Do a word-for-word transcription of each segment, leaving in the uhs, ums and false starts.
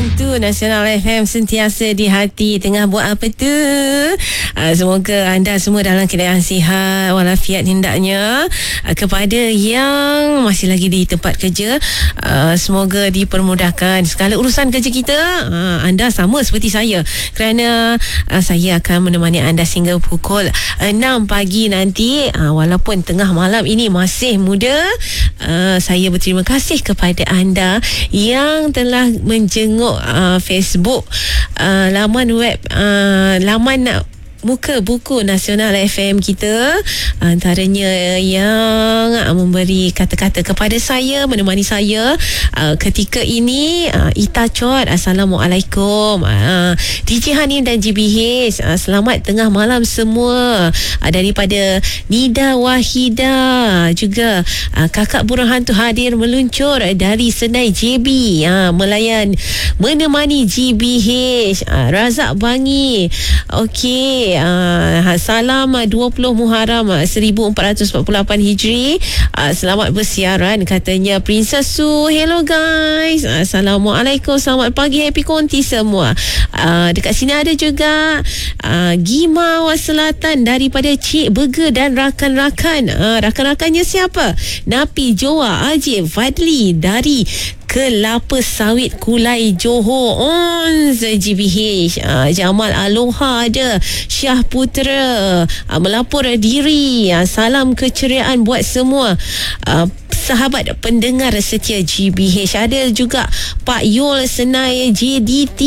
Hantu Nasional F M, sentiasa di hati. Tengah buat apa tu? Uh, semoga anda semua dalam keadaan sihat walafiat hendaknya. Uh, kepada yang masih lagi di tempat kerja, uh, semoga dipermudahkan segala urusan kerja kita. Uh, anda sama seperti saya, kerana uh, saya akan menemani anda sehingga pukul enam pagi nanti. Uh, walaupun tengah malam ini masih muda, uh, saya berterima kasih kepada anda yang telah menjenguk uh, Facebook, uh, laman web, uh, laman muka buku Nasional F M kita, antaranya yang memberi kata-kata kepada saya, menemani saya uh, ketika ini, uh, Ita Chot, Assalamualaikum, uh, D J Hanim dan G B H, uh, selamat tengah malam semua, uh, daripada Nida Wahida, juga uh, Kakak Burung Hantu hadir meluncur dari Senai J B, uh, melayan menemani G B H, uh, Razak Bangi, okey. Uh, salam uh, dua puluh Muharram uh, seribu empat ratus empat puluh lapan Hijri. Uh, selamat bersiaran, katanya Princess Su. Hello guys, uh, Assalamualaikum, selamat pagi, happy konti semua. Uh, dekat sini ada juga uh, Gima Selatan daripada Cik Burger dan rakan-rakan. Uh, rakan-rakannya siapa? Napi, Joa, Ajib, Fadli dari Kelapa Sawit Kulai Johor, Ons G B H, uh, Jamal Aloha ada, Syah Putera uh, melapor diri. uh, salam keceriaan buat semua uh, sahabat pendengar setia G B H. Ada juga Pak Yul Senai J D T,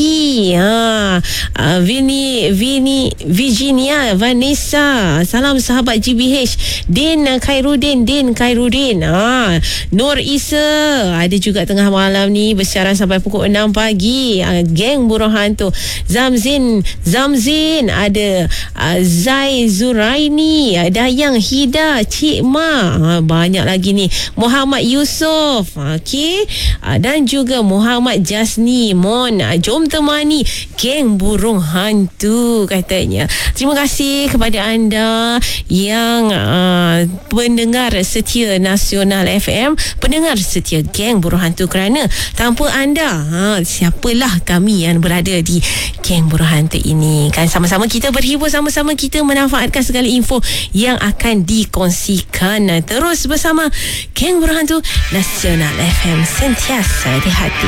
ha, uh, Vini Vini Virginia Vanessa, salam sahabat G B H. Din Khairudin Din Khairudin, ha, Nur Isa ada juga tengah malam ni bersiaran sampai pukul enam pagi. uh, Geng Burung Hantu. Zamzin Zamzin ada, uh, Zai Zuraini, uh, Dayang Hida, Cik Ma, uh, banyak lagi ni, Muhammad Yusof, okey, uh, dan juga Muhammad Jasni Mon. Uh, jom temani Geng Burung Hantu, katanya. Terima kasih kepada anda yang uh, pendengar setia Nasional F M, pendengar setia Geng Burung Hantu, kerana tanpa anda, ha, siapalah kami yang berada di Geng Burung Hantu ini. Kan sama-sama kita berhibur, sama-sama kita memanfaatkan segala info yang akan dikongsikan. Terus bersama Geng Burung Hantu Nasional F M, sentiasa di hati.